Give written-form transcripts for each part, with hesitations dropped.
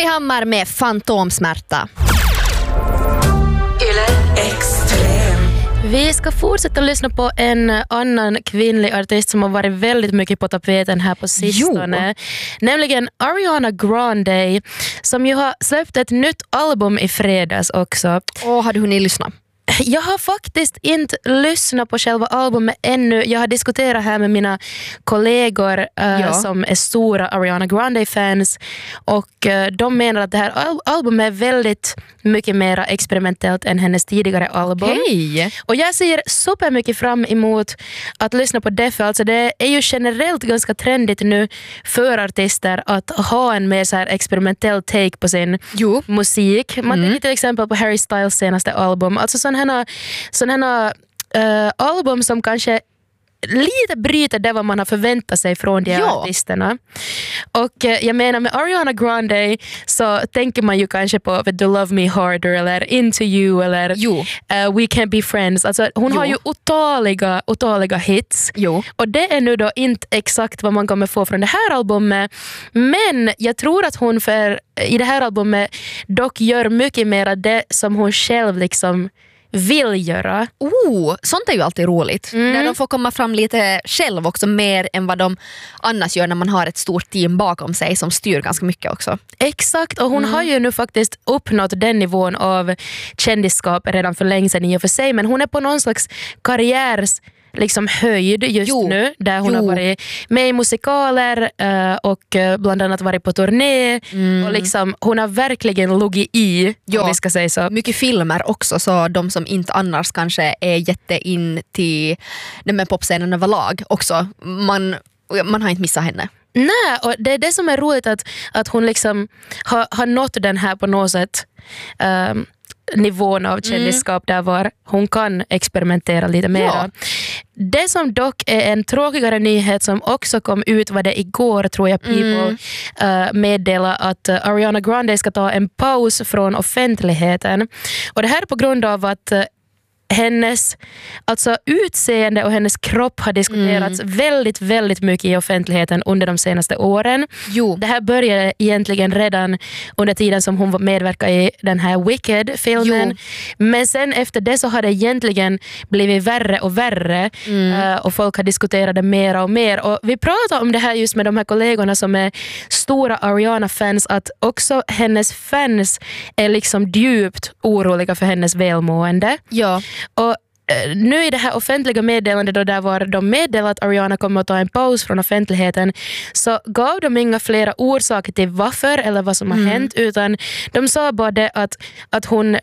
Liljehammar med Fantomsmärta. Vi ska fortsätta lyssna på en annan kvinnlig artist som har varit väldigt mycket på tapeten här på sistone. Nämligen Ariana Grande, som ju har släppt ett nytt album i fredags också. Hade hunnit lyssna? Jag har faktiskt inte lyssnat på själva albumet ännu. Jag har diskuterat här med mina kollegor som är stora Ariana Grande-fans. Och de menar att det här albumet är väldigt mycket mer experimentellt än hennes tidigare album. Hej! Och jag ser super mycket fram emot att lyssna på det. För alltså det är ju generellt ganska trendigt nu för artister att ha en mer så här experimentell take på sin musik. Man tänker till exempel på Harry Styles senaste album. Alltså sådana album som kanske lite bryter det vad man har förväntat sig från de här artisterna. Och jag menar med Ariana Grande så tänker man ju kanske på Love Me Harder eller Into You eller We Can't Be Friends. Alltså hon har ju otaliga hits. Och det är nu då inte exakt vad man kommer få från det här albumet. Men jag tror att hon i det här albumet dock gör mycket mer av det som hon själv liksom vill göra. Sånt är ju alltid roligt. När de får komma fram lite själv också, mer än vad de annars gör när man har ett stort team bakom sig som styr ganska mycket också. Exakt, och hon har ju nu faktiskt uppnått den nivån av kändisskap redan för länge sedan i och för sig, men hon är på någon slags karriärs liksom höjd just nu, där hon har varit med i musikaler och bland annat varit på turné och liksom hon har verkligen logit i, om vi ska säga så. Mycket filmer också, så de som inte annars kanske är jättein till den popscenen överlag också, man har inte missat henne. Nej, och det är det som är roligt att hon liksom har nått den här på något sätt nivån av kändisskap där var hon kan experimentera lite mer. Det som dock är en tråkigare nyhet som också kom ut var det igår, tror jag People meddela att Ariana Grande ska ta en paus från offentligheten. Och det här är på grund av att hennes utseende och hennes kropp har diskuterats väldigt, väldigt mycket i offentligheten under de senaste åren. Det här började egentligen redan under tiden som hon medverkade i den här Wicked-filmen. Men sen efter det så har det egentligen blivit värre och värre och folk har diskuterat det mer och mer. Och vi pratar om det här just med de här kollegorna som är stora Ariana-fans, att också hennes fans är liksom djupt oroliga för hennes välmående. Och nu i det här offentliga meddelandet då där var de meddelat att Ariana kommer att ta en paus från offentligheten, så gav de inga flera orsaker till varför eller vad som har hänt, utan de sa bara det att hon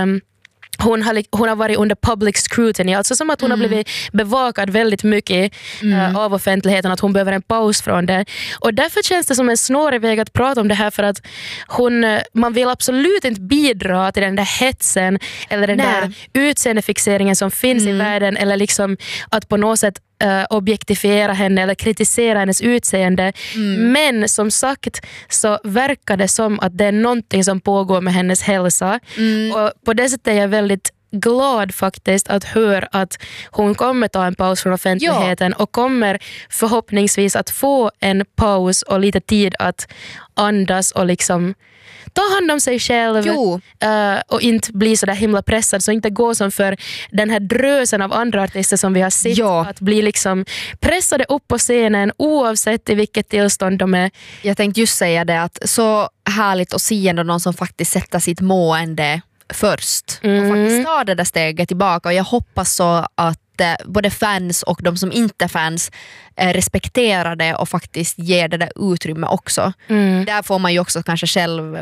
har varit under public scrutiny, alltså som att hon har blivit bevakad väldigt mycket av offentligheten, att hon behöver en paus från det. Och därför känns det som en snårig väg att prata om det här, för att man vill absolut inte bidra till den där hetsen eller den där utseendefixeringen som finns i världen, eller liksom att på något sätt objektifiera henne eller kritisera hennes utseende. Men som sagt så verkar det som att det är någonting som pågår med hennes hälsa. Och på det sättet är jag väldigt glad faktiskt att höra att hon kommer ta en paus från offentligheten och kommer förhoppningsvis att få en paus och lite tid att andas och liksom ta hand om sig själv och inte bli så där himla pressad, så inte gå som för den här drösen av andra artister som vi har sett, att bli liksom pressade upp på scenen oavsett i vilket tillstånd de är. Jag tänkte just säga det, att så härligt att se ändå någon som faktiskt sätter sitt mående först och faktiskt tar det där steget tillbaka, och jag hoppas så att både fans och de som inte är fans respekterar det och faktiskt ger det där utrymme också. Där får man ju också kanske själv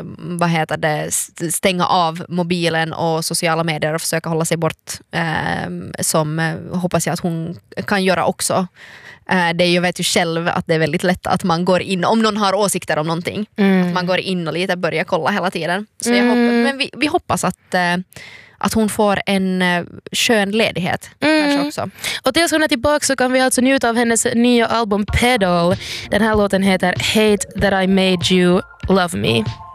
stänga av mobilen och sociala medier och försöka hålla sig bort, som hoppas jag att hon kan göra också. Jag vet ju själv att det är väldigt lätt att man går in, om någon har åsikter om någonting, att man går in och lite börjar kolla hela tiden. Så men vi hoppas att hon får en skön ledighet kanske också. Och tills hon är tillbaka så kan vi alltså njuta av hennes nya album Pedal. Den här låten heter Hate That I Made You Love Me.